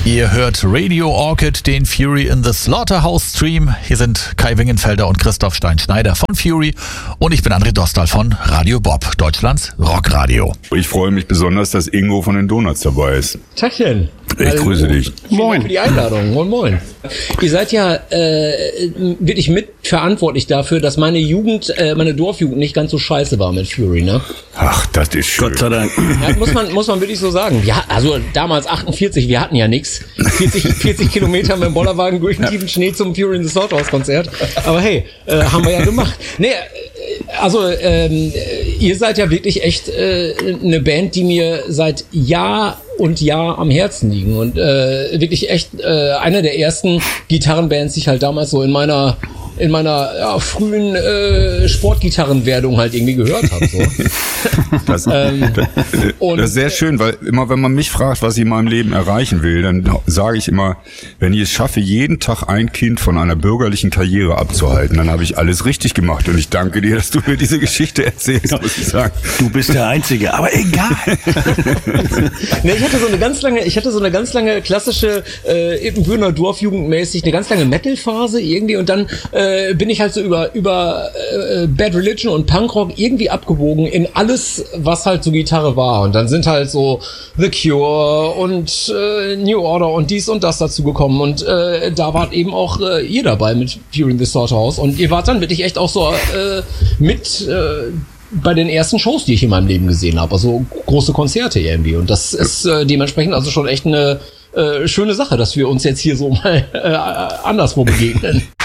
Ihr hört Radio Orchid, den Fury in the Slaughterhouse Stream. Hier sind Kai Wingenfelder und Christoph Stein-Schneider von Fury und ich bin André Dostal von Radio Bob, Deutschlands Rockradio. Ich freue mich besonders, dass Ingo von den Donuts dabei ist. Tachchen. Ich grüße dich. Vielen Dank für die Einladung. Moin, moin. Ihr seid ja wirklich mitverantwortlich dafür, dass meine Jugend, meine Dorfjugend nicht ganz so scheiße war mit Fury, ne? Ach, das ist schön. Gott sei Dank. Ja, muss man wirklich so sagen. Ja, also damals 48, wir hatten ja nichts. 40 Kilometer mit dem Bollerwagen durch den tiefen Schnee zum Fury in the Slaughterhouse Konzert. Aber hey, haben wir ja gemacht. Nee, also ihr seid ja wirklich echt eine Band, die mir seit Jahr und Jahr am Herzen liegen und wirklich echt einer der ersten Gitarrenbands, die ich halt damals so in meiner frühen Sportgitarrenwerdung halt irgendwie gehört habe. So. Das ist sehr schön, weil immer wenn man mich fragt, was ich in meinem Leben erreichen will, dann sage ich immer, wenn ich es schaffe, jeden Tag ein Kind von einer bürgerlichen Karriere abzuhalten, dann habe ich alles richtig gemacht. Und ich danke dir, dass du mir diese Geschichte erzählst, muss ich sagen. Du bist der Einzige, aber egal. Ne, ich hatte so eine ganz lange klassische Ippenbürener Dorfjugendmäßig, eine ganz lange Metal-Phase irgendwie und dann bin ich halt so über Bad Religion und Punkrock irgendwie abgebogen in alles, was halt so Gitarre war. Und dann sind halt so The Cure und New Order und dies und das dazu gekommen. Und da wart eben auch ihr dabei mit Fury in the Slaughterhouse. Und ihr wart dann wirklich echt auch so mit bei den ersten Shows, die ich in meinem Leben gesehen habe. Also große Konzerte irgendwie. Und das ist dementsprechend also schon echt eine schöne Sache, dass wir uns jetzt hier so mal anderswo begegnen.